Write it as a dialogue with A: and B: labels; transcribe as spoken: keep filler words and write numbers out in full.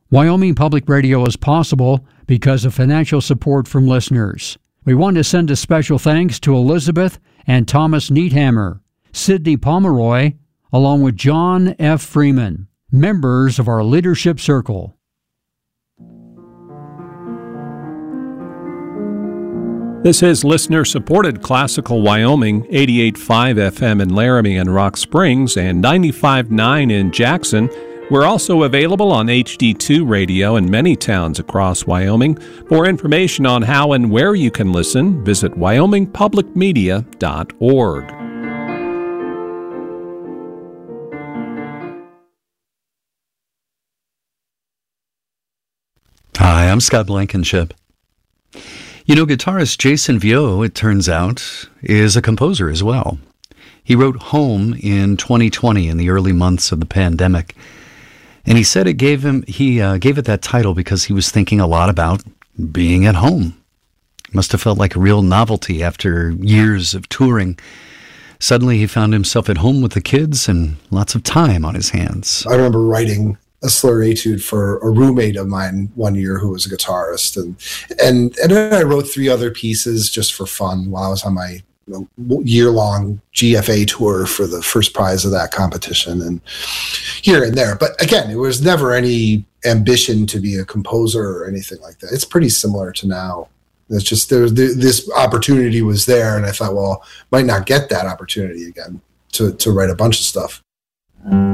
A: Wyoming Public Radio is possible because of financial support from listeners. We want to send a special thanks to Elizabeth and Thomas Needhammer, Sidney Pomeroy, along with John F. Freeman, members of our leadership circle.
B: This is listener-supported Classical Wyoming, eighty-eight point five F M in Laramie and Rock Springs and ninety-five point nine in Jackson. We're also available on H D two radio in many towns across Wyoming. For information on how and where you can listen, visit wyoming public media dot org.
C: Hi, I'm Scott Blankenship. You know, guitarist Jason Vio, it turns out, is a composer as well. He wrote Home in twenty twenty, in the early months of the pandemic. And he said it gave him, he uh, gave it that title because he was thinking a lot about being at home. It must have felt like a real novelty after years of touring. Suddenly he found himself at home with the kids and lots of time on his hands.
D: I remember writing a slur etude for a roommate of mine one year who was a guitarist. And, and, and then I wrote three other pieces just for fun while I was on my you know, year-long G F A tour for the first prize of that competition and here and there. But again, it was never any ambition to be a composer or anything like that. It's pretty similar to now. It's just there, this opportunity was there, and I thought, well, might not get that opportunity again to, to write a bunch of stuff.